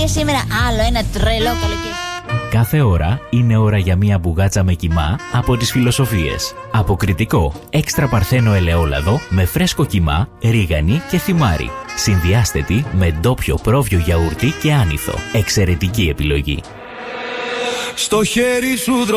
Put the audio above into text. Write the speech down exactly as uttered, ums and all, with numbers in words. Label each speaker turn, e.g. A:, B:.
A: επιλογές σήμερα. Άλλο ένα τρελό καλοκαίρι.
B: Κάθε ώρα είναι ώρα για μια μπουγάτσα με κιμά από τις Φιλοσοφίες. Αποκριτικό, έξτρα παρθένο ελαιόλαδο με φρέσκο κιμά, ρίγανη και θυμάρι. Συνδυάστε τη με ντόπιο πρόβιο γιαούρτι και άνηθο. Εξαιρετική επιλογή.
C: Στο χέρι σου